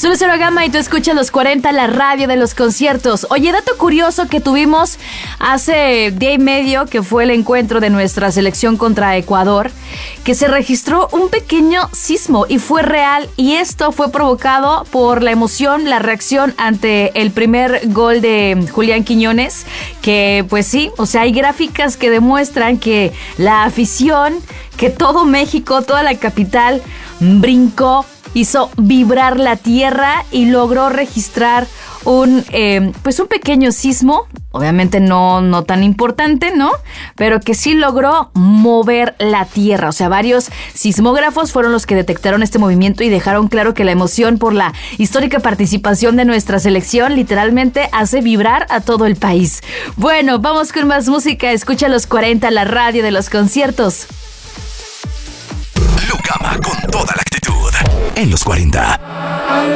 Soy Cero Gama y tú escuchas los 40, la radio de los conciertos. Oye, dato curioso que tuvimos hace día y medio, que fue el encuentro de nuestra selección contra Ecuador, que se registró un pequeño sismo y fue real, y esto fue provocado por la emoción, la reacción ante el primer gol de Julián Quiñones, que pues sí, o sea, hay gráficas que demuestran que la afición, que todo México, toda la capital brincó, hizo vibrar la tierra y logró registrar un pequeño sismo, obviamente no tan importante, ¿no? Pero que sí logró mover la tierra. O sea, varios sismógrafos fueron los que detectaron este movimiento y dejaron claro que la emoción por la histórica participación de nuestra selección literalmente hace vibrar a todo el país. Bueno, vamos con más música. Escucha los 40, la radio de los conciertos. Gama con toda la actitud en los 40.